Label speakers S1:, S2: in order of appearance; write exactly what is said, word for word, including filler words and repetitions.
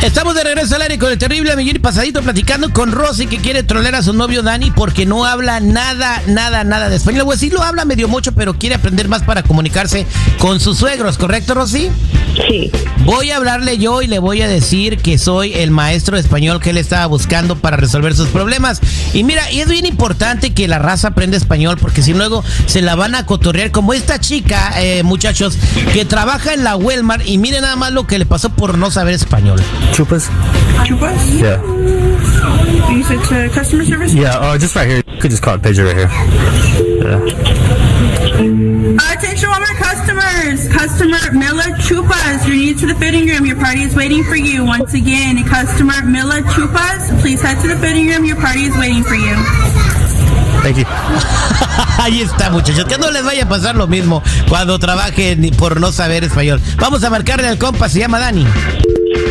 S1: Estamos de regreso al aire con el terrible millón y pasadito, platicando con Rosy, que quiere trolear a su novio Dani porque no habla nada, nada, nada de español. Pues sí lo habla medio mucho, pero quiere aprender más para comunicarse con sus suegros, ¿correcto, Rosy?
S2: Sí.
S1: Voy a hablarle yo y le voy a decir que soy el maestro de español que él estaba buscando para resolver sus problemas. Y mira, y es bien importante que la raza aprenda español, porque si luego se la van a cotorrear, como esta chica, eh, muchachos, que trabaja en la Walmart, y miren nada más lo que le pasó por no saber español.
S3: Chupas?
S4: Chupas?
S3: Yeah.
S4: You said to customer service?
S3: Yeah, uh, just right here. You could just call it pager right here. Yeah.
S4: Attention all my customers! Customer Miller Chupas, you're new to the fitting room. Your party is waiting for you. Once again, customer Miller Chupas, please head to the fitting room. Your party is waiting for you.
S3: Thank you.
S1: Ahí está, muchachos, que no les vaya a pasar lo mismo cuando trabajen por no saber español. Vamos a marcarle al compa, se llama Dani.